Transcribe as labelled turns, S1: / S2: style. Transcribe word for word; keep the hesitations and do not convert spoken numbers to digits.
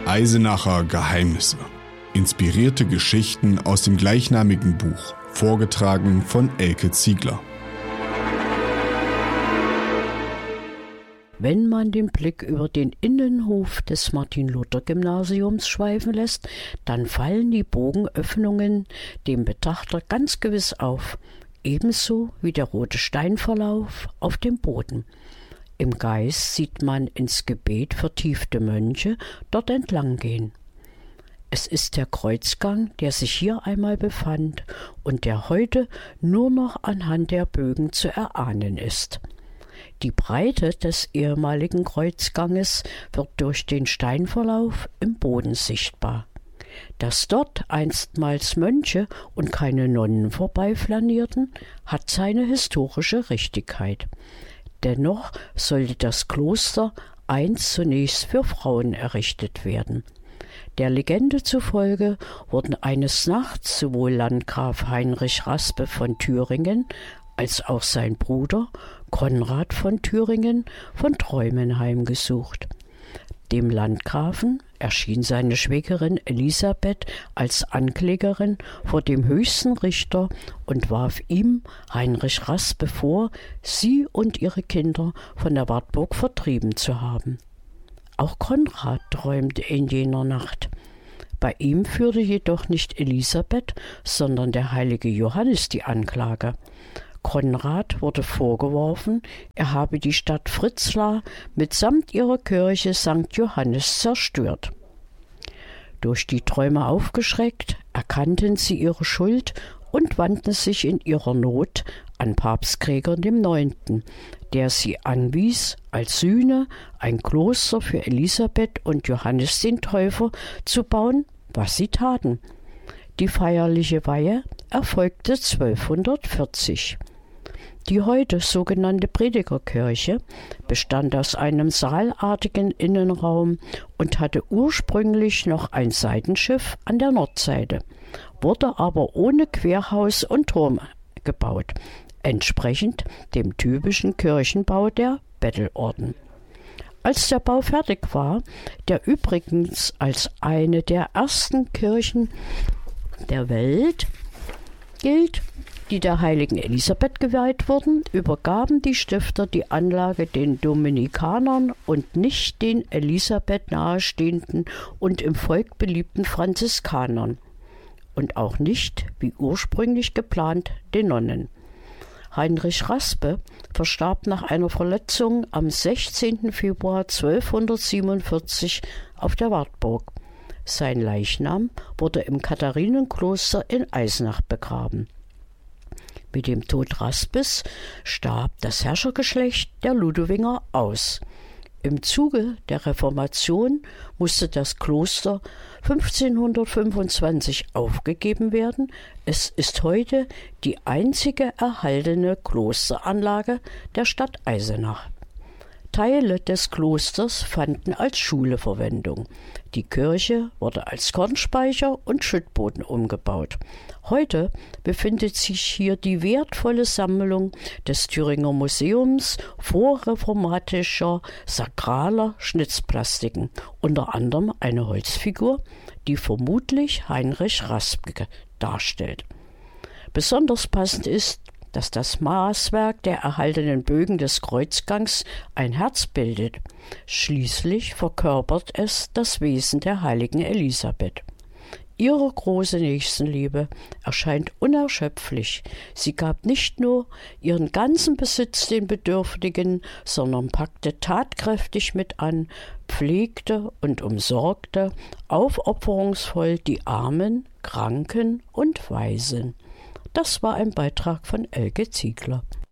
S1: Eisenacher Geheimnisse. Inspirierte Geschichten aus dem gleichnamigen Buch, vorgetragen von Elke Ziegler.
S2: Wenn man den Blick über den Innenhof des Martin-Luther-Gymnasiums schweifen lässt, dann fallen die Bogenöffnungen dem Betrachter ganz gewiss auf, ebenso wie der rote Steinverlauf auf dem Boden. Im Geist sieht man ins Gebet vertiefte Mönche dort entlang gehen. Es ist der Kreuzgang, der sich hier einmal befand und der heute nur noch anhand der Bögen zu erahnen ist. Die Breite des ehemaligen Kreuzganges wird durch den Steinverlauf im Boden sichtbar. Dass dort einstmals Mönche und keine Nonnen vorbeiflanierten, hat seine historische Richtigkeit. Dennoch sollte das Kloster einst zunächst für Frauen errichtet werden. Der Legende zufolge wurden eines Nachts sowohl Landgraf Heinrich Raspe von Thüringen als auch sein Bruder Konrad von Thüringen von Träumen heimgesucht. Dem Landgrafen erschien seine Schwägerin Elisabeth als Anklägerin vor dem höchsten Richter und warf ihm, Heinrich Raspe, vor, sie und ihre Kinder von der Wartburg vertrieben zu haben. Auch Konrad träumte in jener Nacht. Bei ihm führte jedoch nicht Elisabeth, sondern der heilige Johannes die Anklage. Konrad wurde vorgeworfen, er habe die Stadt Fritzlar mitsamt ihrer Kirche Sankt Johannes zerstört. Durch die Träume aufgeschreckt, erkannten sie ihre Schuld und wandten sich in ihrer Not an Papst Gregor dem Neunten, der sie anwies, als Sühne ein Kloster für Elisabeth und Johannes den Täufer zu bauen, was sie taten. Die feierliche Weihe erfolgte zwölfhundertvierzig. Die heute sogenannte Predigerkirche bestand aus einem saalartigen Innenraum und hatte ursprünglich noch ein Seitenschiff an der Nordseite, wurde aber ohne Querhaus und Turm gebaut, entsprechend dem typischen Kirchenbau der Bettelorden. Als der Bau fertig war, der übrigens als eine der ersten Kirchen der Welt gilt, die der heiligen Elisabeth geweiht wurden, übergaben die Stifter die Anlage den Dominikanern und nicht den Elisabeth nahestehenden und im Volk beliebten Franziskanern und auch nicht, wie ursprünglich geplant, den Nonnen. Heinrich Raspe verstarb nach einer Verletzung am sechzehnten Februar zwölfhundertsiebenundvierzig auf der Wartburg. Sein Leichnam wurde im Katharinenkloster in Eisenach begraben. Mit dem Tod Raspes starb das Herrschergeschlecht der Ludowinger aus. Im Zuge der Reformation musste das Kloster fünfzehnhundertfünfundzwanzig aufgegeben werden. Es ist heute die einzige erhaltene Klosteranlage der Stadt Eisenach. Teile des Klosters fanden als Schule Verwendung. Die Kirche wurde als Kornspeicher und Schüttboden umgebaut. Heute befindet sich hier die wertvolle Sammlung des Thüringer Museums vorreformatischer sakraler Schnitzplastiken, unter anderem eine Holzfigur, die vermutlich Heinrich Raspe darstellt. Besonders passend ist, dass das Maßwerk der erhaltenen Bögen des Kreuzgangs ein Herz bildet. Schließlich verkörpert es das Wesen der heiligen Elisabeth. Ihre große Nächstenliebe erscheint unerschöpflich. Sie gab nicht nur ihren ganzen Besitz den Bedürftigen, sondern packte tatkräftig mit an, pflegte und umsorgte aufopferungsvoll die Armen, Kranken und Waisen. Das war ein Beitrag von Elke Ziegler.